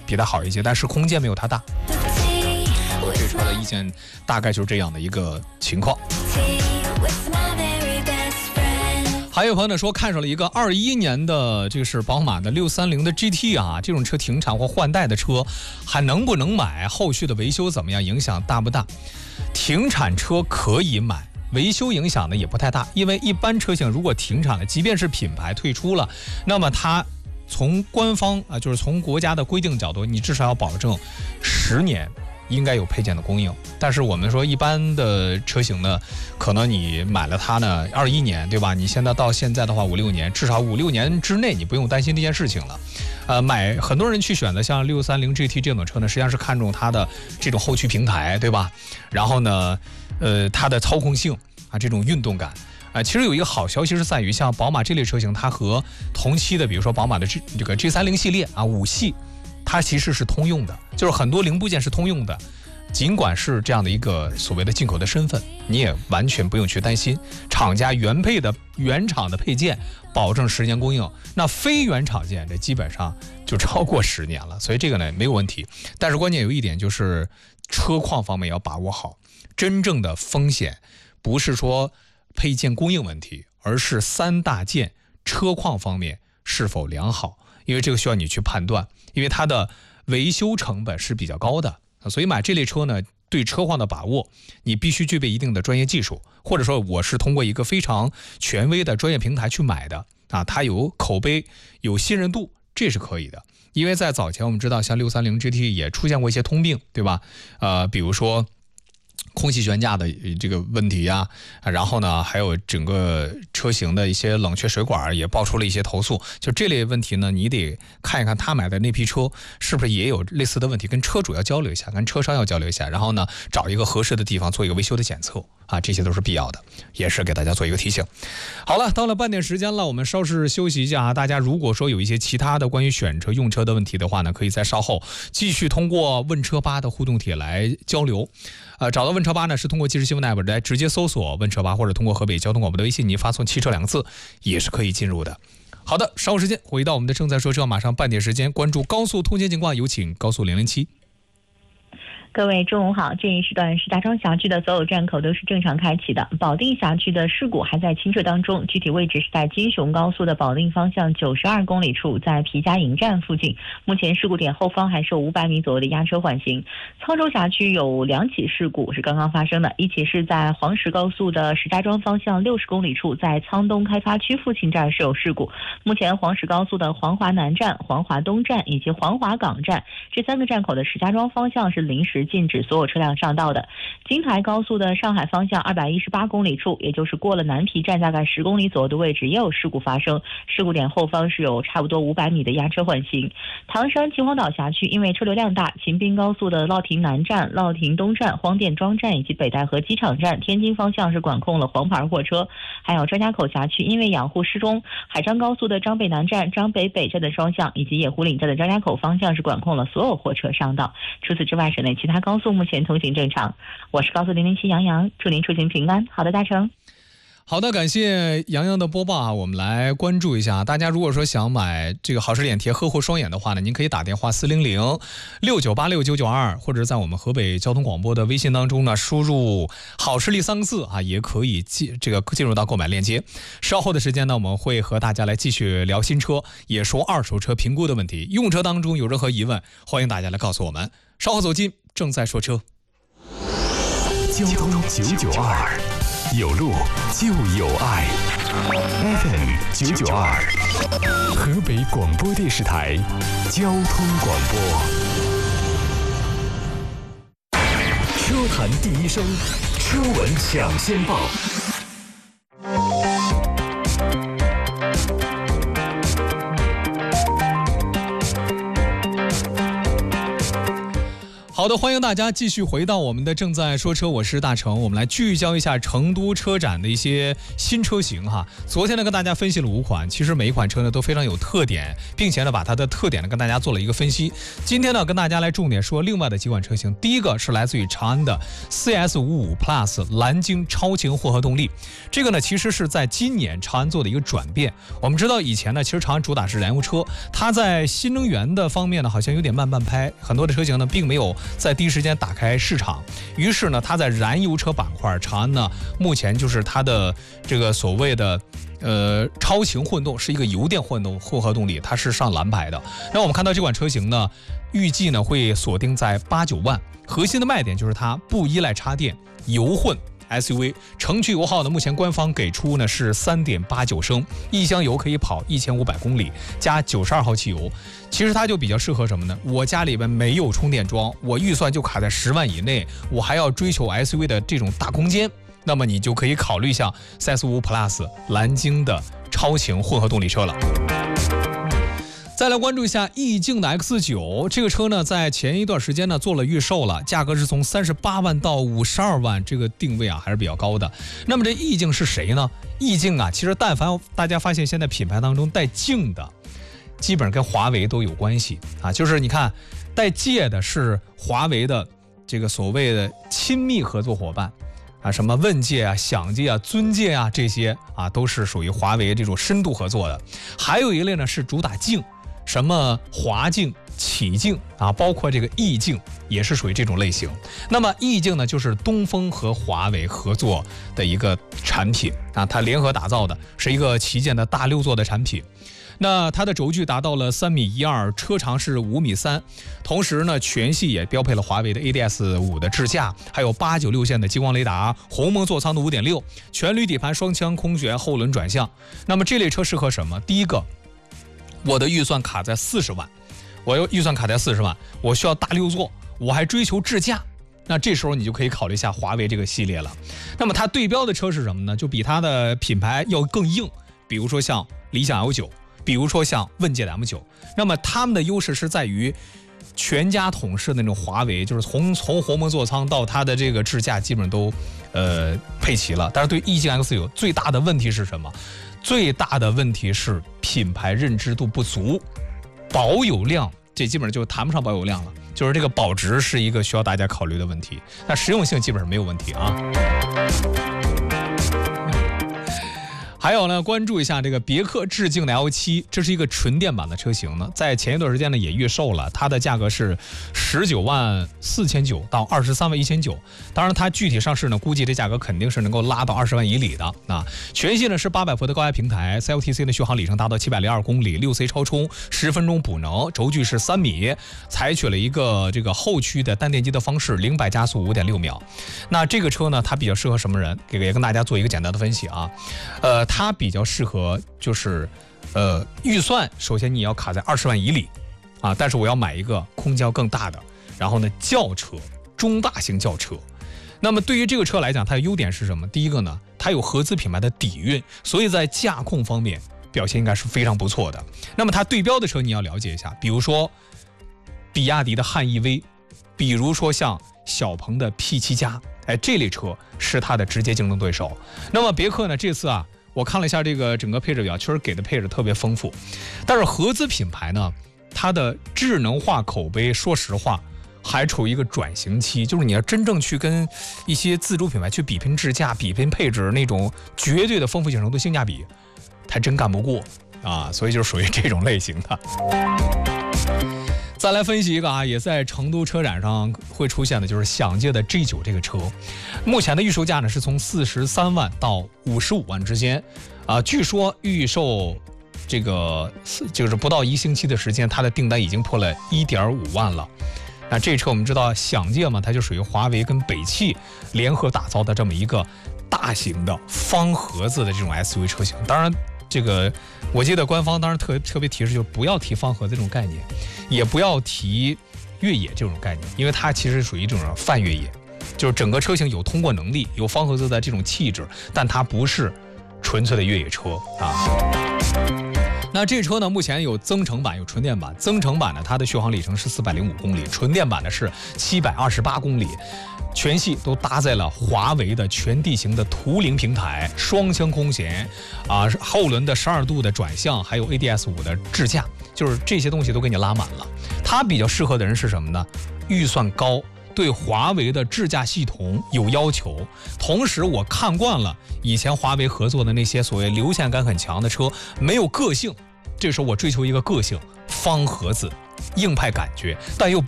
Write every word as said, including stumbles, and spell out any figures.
比它好一些，但是空间没有它大。对车的意见大概就是这样的一个情况。还有朋友呢说看上了一个二一年的，这个是宝马的六三零的 G T 啊，这种车停产或换代的车还能不能买？后续的维修怎么样？影响大不大？停产车可以买，维修影响呢也不太大，因为一般车型如果停产了，即便是品牌退出了，那么它从官方啊，就是从国家的规定角度，你至少要保证十年应该有配件的供应。但是我们说一般的车型呢，可能你买了它呢二一年，对吧？你现在到现在的话五六年，至少五六年之内你不用担心这件事情了。呃，买很多人去选择像六三零 G T 这种车呢，实际上是看重它的这种后驱平台，对吧？然后呢，呃，它的操控性啊，这种运动感。呃，其实有一个好消息是在于，像宝马这类车型，它和同期的，比如说宝马的 G 这个 G 三十 系列啊，五系，它其实是通用的，就是很多零部件是通用的。尽管是这样的一个所谓的进口的身份，你也完全不用去担心厂家原配的原厂的配件保证十年供应，那非原厂件这基本上就超过十年了，所以这个呢没有问题。但是关键有一点就是车况方面要把握好，真正的风险不是说配件供应问题，而是三大件车况方面是否良好，因为这个需要你去判断，因为它的维修成本是比较高的。所以买这类车呢，对车况的把握，你必须具备一定的专业技术，或者说我是通过一个非常权威的专业平台去买的啊，它有口碑，有信任度，这是可以的。因为在早前我们知道，像六三零 G T 也出现过一些通病，对吧？呃，比如说空气悬架的这个问题呀、啊，然后呢，还有整个车型的一些冷却水管也爆出了一些投诉。就这类问题呢，你得看一看他买的那批车是不是也有类似的问题，跟车主要交流一下，跟车商要交流一下，然后呢，找一个合适的地方做一个维修的检测啊，这些都是必要的，也是给大家做一个提醒。好了，到了半点时间了，我们稍事休息一下啊。大家如果说有一些其他的关于选车用车的问题的话呢，可以在稍后继续通过问车吧的互动帖来交流。呃，找到问车吧呢，是通过即时新闻 app 来直接搜索问车吧，或者通过河北交通广播的微信，你发送汽车两个字也是可以进入的。好的，稍后时间回到我们的正在说车，马上半点时间关注高速通勤情况，有请高速零零七。 各位中午好，这一时段石家庄辖区的所有站口都是正常开启的。保定辖区的事故还在清澈当中，具体位置是在金雄高速的保定方向九十二公里处，在皮家营站附近。目前事故点后方还是有五百米左右的压车缓行。沧州辖区有两起事故是刚刚发生的，一起是在黄石高速的石家庄方向六十公里处，在沧东开发区附近站是有事故。目前黄石高速的黄华南站、黄华东站以及黄华港站这三个站口的石家庄方向是临时禁止所有车辆上道的。京台高速的上海方向二百一十八公里处，也就是过了南皮站大概十公里左右的位置也有事故发生，事故点后方是有差不多五百米的压车缓行。唐山秦皇岛辖区因为车流量大，秦滨高速的乐亭南站、乐亭东站、荒店庄站以及北戴河机场站天津方向是管控了黄牌货车。还有张家口辖区因为养护失踪，海张高速的张北南站、张北北站的双向以及野湖岭站的张家口方向是管控了所有货车上道。除此之外，省内其他高速目前通行正常。我是高速零零七杨洋，祝您出行平安。好的，大成。 好的，感谢杨洋的播报啊，我们来关注一下。大家如果说想买这个好视脸贴呵护双眼的话呢，您可以打电话四零零六九八六九九二，或者在我们河北交通广播的微信当中呢，输入好视力三个字啊，也可以进这个进入到购买链接。稍后的时间呢，我们会和大家来继续聊新车，也说二手车评估的问题。用车当中有任何疑问，欢迎大家来告诉我们。稍后走进正在说车。 交通九九二，有路就有爱。F M 九九二，河北广播电视台交通广播。车坛第一声，车闻抢先报。 好好的，欢迎大家继续回到我们的正在说车，我是大成。我们来聚焦一下成都车展的一些新车型哈。昨天呢跟大家分析了五款，其实每一款车呢都非常有特点，并且呢把它的特点呢跟大家做了一个分析。今天呢跟大家来重点说另外的几款车型。第一个是来自于长安的 C S 五十五 Plus 蓝鲸超轻混合动力，这个呢其实是在今年长安做的一个转变。我们知道以前呢其实长安主打是燃油车，它在新能源的方面呢好像有点慢半拍，很多的车型呢并没有在第一时间打开市场，于是呢它在燃油车板块，长安呢目前就是它的这个所谓的呃超轻混动是一个油电混动混合动力，它是上蓝牌的。那我们看到这款车型呢预计呢会锁定在八九万，核心的卖点就是它不依赖插电，油混S U V， 城区油耗呢，目前官方给出呢是 三点八九 升，一箱油可以跑一千五百公里，加九十二号汽油。其实它就比较适合什么呢？我家里边没有充电桩，我预算就卡在十万以内，我还要追求 S U V 的这种大空间，那么你就可以考虑一下 C S 五十五 Plus 蓝鲸的超轻混合动力车了。再来关注一下意境的 X 九， 这个车呢在前一段时间呢做了预售了，价格是从三十八万到五十二万，这个定位啊还是比较高的。那么这意境是谁呢？意境啊，其实但凡大家发现现在品牌当中带境的，基本上跟华为都有关系啊。就是你看带界的是华为的这个所谓的亲密合作伙伴啊，什么问界啊、享界啊、尊界啊，这些啊都是属于华为这种深度合作的。还有一类呢是主打境，什么华境、启境啊，包括这个意境也是属于这种类型。那么意境呢，就是东风和华为合作的一个产品啊，它联合打造的是一个旗舰的大六座的产品。那它的轴距达到了三米一二，车长是五米三，同时呢，全系也标配了华为的 A D S 五 的智驾，还有八九六线的激光雷达，鸿蒙座舱的 五点六， 全铝底盘双腔空悬后轮转向。那么这类车适合什么？第一个，我的预算卡在四十万，我又预算卡在四十万，我需要大六座，我还追求智驾，那这时候你就可以考虑一下华为这个系列了。那么它对标的车是什么呢？就比它的品牌要更硬，比如说像理想 L 九， 比如说像问界的 M 九。那么它们的优势是在于全家桶式的那种华为，就是从从鸿蒙座舱到它的这个智驾基本上都呃配齐了。但是对意境 X 九最大的问题是什么？最大的问题是品牌认知度不足，保有量这基本上就谈不上保有量了，就是这个保值是一个需要大家考虑的问题。那实用性基本上没有问题啊。还有呢，关注一下这个别克致敬的 L 七， 这是一个纯电版的车型呢，在前一段时间呢也预售了，它的价格是十九万四千九到二十三万一千九。当然，它具体上市呢，估计这价格肯定是能够拉到二十万以里的啊。全系呢是八百伏的高压平台 ，C L T C 的续航里程达到七百零二公里，六 C 超充，十分钟补能，轴距是三米，采取了一个这个后驱的单电机的方式，零百加速五点六秒。那这个车呢，它比较适合什么人？这个也跟大家做一个简单的分析啊，呃。它比较适合就是，呃，预算首先你要卡在二十万以里，啊，但是我要买一个空间更大的，然后呢轿车，中大型轿车。那么对于这个车来讲，它的优点是什么？第一个呢，它有合资品牌的底蕴，所以在驾控方面表现应该是非常不错的。那么它对标的车你要了解一下，比如说比亚迪的汉 E V， 比如说像小鹏的 P 七 加，哎，这类车是它的直接竞争对手。那么别克呢，这次啊。我看了一下这个整个配置表，确实给的配置特别丰富，但是合资品牌呢，它的智能化口碑，说实话还处于一个转型期，就是你要真正去跟一些自主品牌去比拼智驾、比拼配置那种绝对的丰富性程度、性价比，还真干不过啊，所以就属于这种类型的。再来分析一个啊，也在成都车展上会出现的，就是享界的 G 九 这个车，目前的预售价呢是从四十三万到五十五万之间，啊，据说预售这个就是不到一星期的时间，它的订单已经破了一点五万了。那这车我们知道享界嘛，它就属于华为跟北汽联合打造的这么一个大型的方盒子的这种 S U V 车型，当然。这个我记得官方当然特特别提示，就不要提方盒这种概念，也不要提越野这种概念，因为它其实属于这种泛越野，就是整个车型有通过能力，有方盒子的这种气质，但它不是纯粹的越野车啊。那那这车呢，目前有增程版，有纯电版。增程版呢，它的续航里程是四百零五公里，纯电版的是七百二十八公里。全系都搭载了华为的全地形的图灵平台，双腔空悬，啊，后轮的十二度的转向，还有 A D S 五的智驾，就是这些东西都给你拉满了。它比较适合的人是什么呢？预算高，对华为的智驾系统有要求，同时我看惯了以前华为合作的那些所谓流线感很强的车，没有个性。这时候我追求一个个性，方盒子，硬派感觉，但又不